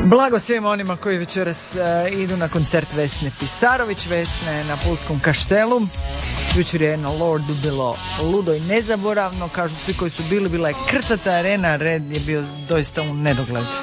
Blago svima onima koji večeras idu na koncert Vesne Pisarović. Vesna je na Pulskom kaštelu. Jučer je na Lordu bilo ludo i nezaboravno. Kažu svi koji su bili, bila je krcata arena, red je bio doista u nedogled.